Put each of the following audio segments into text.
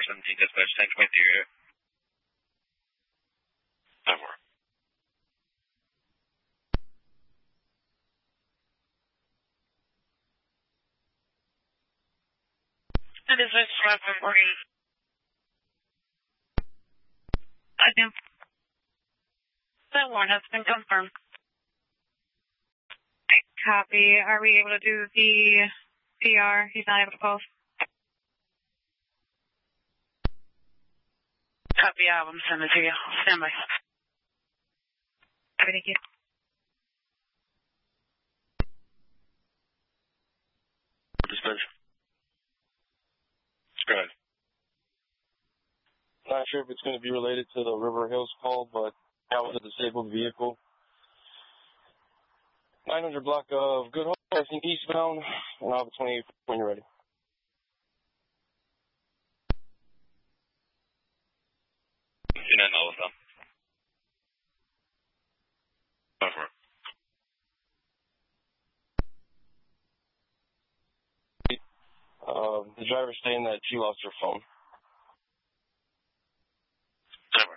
17 dispatch 1023. Over. It is 548. I do. That one has been confirmed. Copy. Are we able to do the PR? He's not able to post. Copy. I'm sending it to you. Stand by. Thank you. Dispatch. Go ahead. Not sure if it's going to be related to the River Hills call, but that was a disabled vehicle. 900 block of Good Hope, I think eastbound, and I'll have 28 when you're ready. You know with them. Over. The driver's saying that she lost her phone. Over.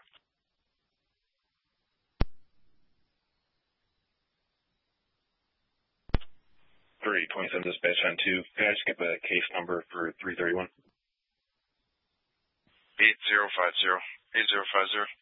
327 dispatch on 2. Can I just get the case number for 331? 8050. 8050.